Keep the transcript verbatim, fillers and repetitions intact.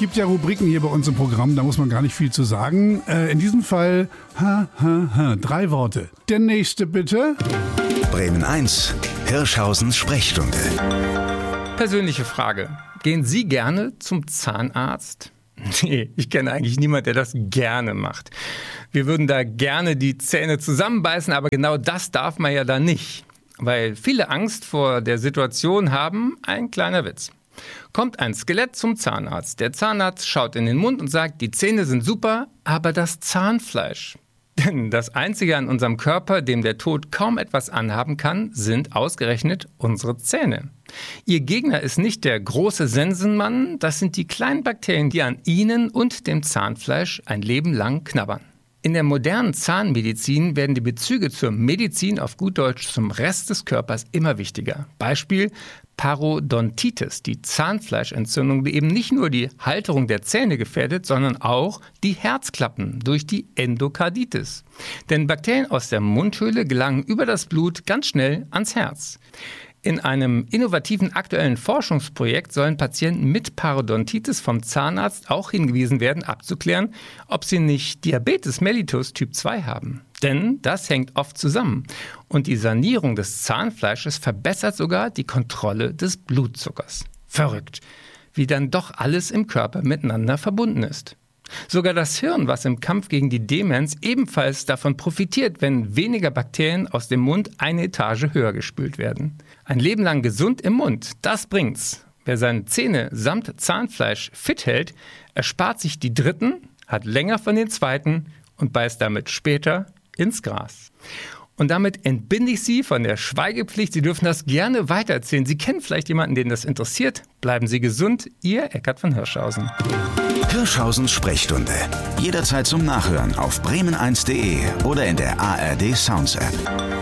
gibt ja Rubriken hier bei uns im Programm, da muss man gar nicht viel zu sagen. Äh, in diesem Fall, ha, ha, ha, drei Worte. Der nächste bitte. Bremen eins, Hirschhausens Sprechstunde. Persönliche Frage. Gehen Sie gerne zum Zahnarzt? Nee, ich kenne eigentlich niemanden, der das gerne macht. Wir würden da gerne die Zähne zusammenbeißen, aber genau das darf man ja da nicht. Weil viele Angst vor der Situation haben, ein kleiner Witz. Kommt ein Skelett zum Zahnarzt. Der Zahnarzt schaut in den Mund und sagt, die Zähne sind super, aber das Zahnfleisch. Denn das Einzige an unserem Körper, dem der Tod kaum etwas anhaben kann, sind ausgerechnet unsere Zähne. Ihr Gegner ist nicht der große Sensenmann, das sind die kleinen Bakterien, die an ihnen und dem Zahnfleisch ein Leben lang knabbern. In der modernen Zahnmedizin werden die Bezüge zur Medizin, auf gut Deutsch zum Rest des Körpers, immer wichtiger. Beispiel Parodontitis, die Zahnfleischentzündung, die eben nicht nur die Halterung der Zähne gefährdet, sondern auch die Herzklappen durch die Endokarditis. Denn Bakterien aus der Mundhöhle gelangen über das Blut ganz schnell ans Herz. In einem innovativen aktuellen Forschungsprojekt sollen Patienten mit Parodontitis vom Zahnarzt auch hingewiesen werden, abzuklären, ob sie nicht Diabetes mellitus Typ zwei haben. Denn das hängt oft zusammen. Und die Sanierung des Zahnfleisches verbessert sogar die Kontrolle des Blutzuckers. Verrückt, wie dann doch alles im Körper miteinander verbunden ist. Sogar das Hirn, was im Kampf gegen die Demenz ebenfalls davon profitiert, wenn weniger Bakterien aus dem Mund eine Etage höher gespült werden. Ein Leben lang gesund im Mund, das bringt's. Wer seine Zähne samt Zahnfleisch fit hält, erspart sich die dritten, hat länger von den zweiten und beißt damit später ins Gras. Und damit entbinde ich Sie von der Schweigepflicht. Sie dürfen das gerne weitererzählen. Sie kennen vielleicht jemanden, den das interessiert. Bleiben Sie gesund. Ihr Eckart von Hirschhausen. Hirschhausens Sprechstunde. Jederzeit zum Nachhören auf bremen eins punkt de oder in der A R D Sounds App.